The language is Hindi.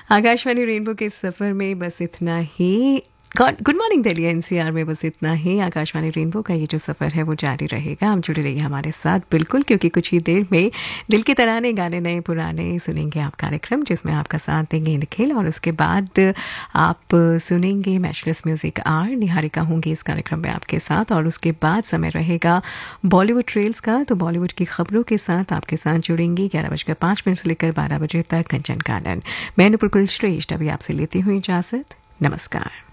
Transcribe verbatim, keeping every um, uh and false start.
आकाशवाणी रेनबो के सफ़र में बस इतना ही। गुड मॉर्निंग दिल्ली एनसीआर में बस इतना ही। आकाशवाणी रेनबो का ये जो सफ़र है वो जारी रहेगा। आप जुड़े रहिए हमारे साथ बिल्कुल, क्योंकि कुछ ही देर में दिल के तराने गाने नए पुराने सुनेंगे आप कार्यक्रम, जिसमें आपका साथ देंगे निखिल। और उसके बाद आप सुनेंगे मैचलेस म्यूज़िक आर। निहारिका होंगी इस कार्यक्रम में आपके साथ। और उसके बाद समय रहेगा बॉलीवुड ट्रेल्स का, तो बॉलीवुड की खबरों के साथ आपके साथ जुड़ेंगी ग्यारह बजकर पाँच मिनट से लेकर बारह बजे तक कंचन कानन। मैं नुपुर कुल श्रेष्ठ अभी आपसे लेती हुई इजाज़त। नमस्कार।